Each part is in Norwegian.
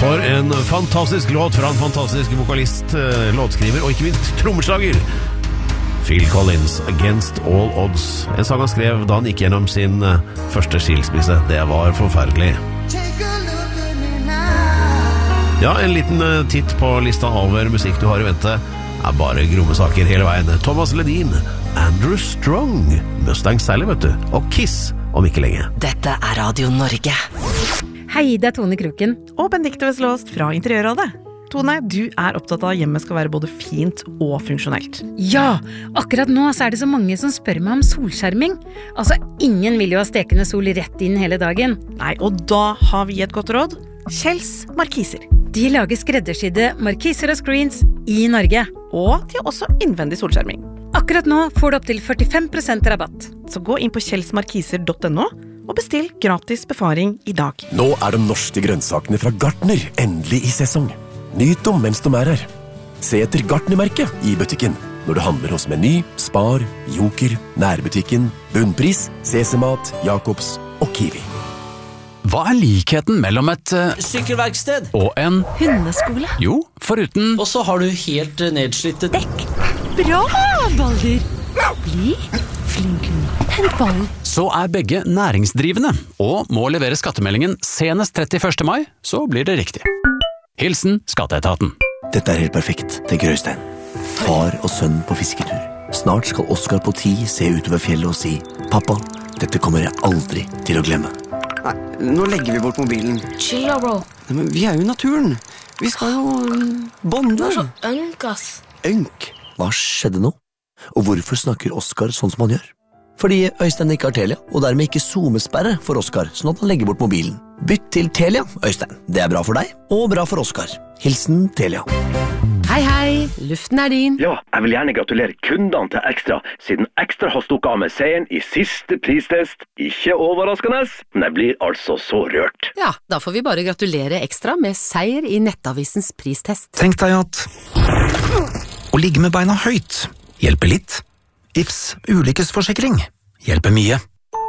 For en fantastisk låt fra en fantastisk vokalist, låtskriver og ikke minst trommeslager. Phil Collins, Against All Odds. En sang han skrev da han gikk gjennom sin første skilsmisse. Det var forferdelig. Ja, en liten titt på lista over musikk du har i vente er bare gromme saker hele veien. Thomas Ledin, Andrew Strong, Mustang Sally, vet du, og Kiss om ikke lenge. Dette er Radio Norge. Hei, det er Tone Kroken. Og Benedikte Veslåst fra Interiørrådet. Tone, du er opptatt av at hjemmet skal være både fint og funksjonelt. Ja, akkurat nå så er det så mange som spør meg om solskjerming. Altså, ingen vil jo ha stekende sol rett inn hele dagen. Nei, og da har vi et godt råd. Kjells Markiser. De lager skreddersydde markiser og screens i Norge. Og de har også innvendig solskjerming. Akkurat nå får du opp til 45% rabatt. Så gå inn på kjellsmarkiser.no og bestill gratis befaring i dag. Nå er de norske grønnsakene fra Gartner endelig i sesong. Nyt dem mens de er her. Se etter Gartner-merket i butikken når du handler hos Meny, Spar, Joker, Nærbutikken, Bunnpris, CC-mat, Jacobs og Kiwi. Hva er likheten mellom et sykkelverksted og en hundeskole? Jo, foruten Og så har du helt nedslitte dekk. Bra, Balder. Bli flink hund. Hent ballen. Så er begge næringsdrivende og må levere skattemeldingen senest 31. mai, så blir det riktig. Hilsen Skatteetaten. Dette er helt perfekt, tenker Øystein. Far og sønn på fisketur. Snart skal Oskar på 10 se utover fjellet og si «Pappa, dette kommer jeg aldri til å glemme». Nei, nå legger vi bort mobilen. Chill da, bro. Nei, men vi er jo i naturen. Vi skal jo bonde. Du er så ønk, ass. Ønk? Hva skjedde nå? Og hvorfor snakker Oskar sånn som han gjør? Fordi Øystein ikke har Telia, og dermed ikke zoomesperre for Oskar, sånn at han legger bort mobilen. Bytt til Telia, Øystein. Det er bra for deg, og bra for Oskar. Hilsen Telia. Hei, hei. Luften er din. Ja, jeg vil gjerne gratulere kundene til Ekstra, siden Ekstra har stukket av med seieren i siste pristest. Ikke overraskende, men jeg blir altså så rørt. Ja, da får vi bare gratulere Ekstra med seier i Nettavisens pristest. Tenk deg at å ligge med beina høyt hjelper litt. Ifs ulykkesforsikring hjelper mye.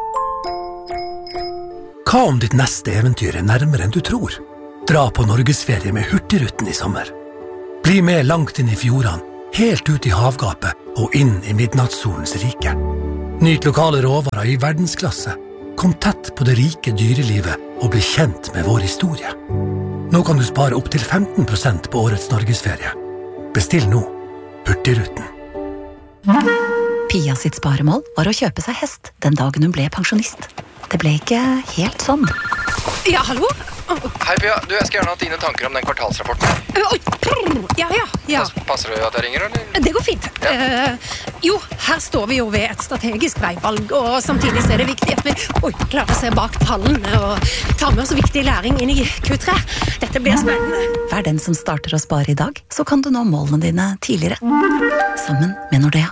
Hva om ditt neste eventyr er nærmere enn du tror? Dra på Norgesferie med Hurtigruten i sommer. Bli med langt inn i fjordene, helt ut i havgapet og inn i midnattssolens rike. Nyt lokale råvarer i verdensklasse. Kom tett på det rike dyrelivet og bli kjent med vår historie. Nå kan du spare opp til 15% på årets Norgesferie. Bestill nå. Hurtigruten. Pia sitt sparemål var å kjøpe seg hest den dagen hun ble pensjonist. Det ble ikke helt sånn. Ja, hallo? Hei Pia, jeg skal gjerne ha dine tanker om den kvartalsrapporten. Ja. Passer det at jeg ringer, eller? Det går fint. Ja. Jo, her står vi jo ved et strategisk veivalg, og samtidig så er det viktig at vi klarer å se bak tallene og ta med oss viktig læring inn i Q3. Dette blir spennende. Vær den som starter å spare i dag, så kan du nå målene dine tidligere. Sammen med Nordea.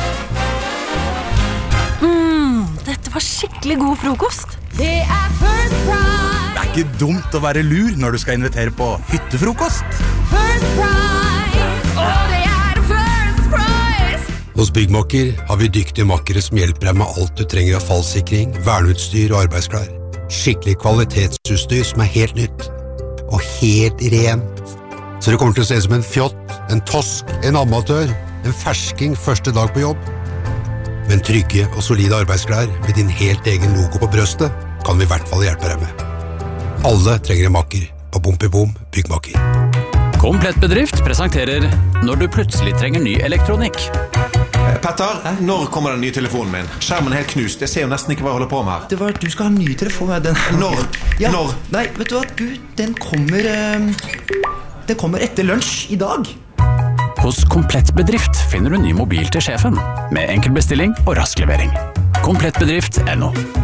Dette var skikkelig god frokost. Det er First Price. Det er ikke dumt å være lur når du skal invitere på hyttefrokost. First Price. Og det er First Price. Hos Byggmakker har vi dyktige makkere som hjelper deg med alt du trenger av fallsikring, verneutstyr og arbeidsklær. Skikkelig kvalitetsutstyr som er helt nytt. Og helt rent. Så det kommer til å se som en fjott, en tosk, en amatør, en fersking første dag på jobb. Men trygge og solide arbeidsklær med din helt egen logo på brøstet kan vi i hvert fall hjelpe deg med. Alle trenger en makker på Bompibom Byggmakker. Komplett bedrift presenterer Når du plutselig trenger ny elektronikk. Petter, når kommer den nye telefonen min? Skjermen er helt knust, jeg ser jo nesten ikke hva jeg holder på med her. Det var at du skal ha en ny telefon. Når? Ja. Når? Nei, vet du hva? Den kommer etter lunsj i dag. Hos Komplett bedrift finner du ny mobil til sjefen, med enkel bestilling og rask levering. Komplettbedrift.no